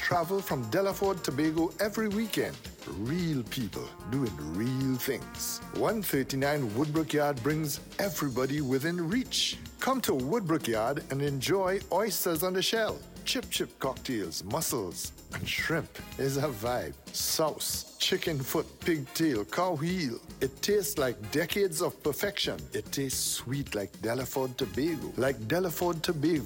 travel from Delaford, Tobago every weekend. Real people doing real things. 139 Woodbrook Yard brings everybody within reach. Come to Woodbrook Yard and enjoy oysters on the shell, chip cocktails, mussels, and shrimp is a vibe. Sauce, chicken foot, pigtail, cow heel. It tastes like decades of perfection. It tastes sweet like Delaford, Tobago. Like Delaford, Tobago.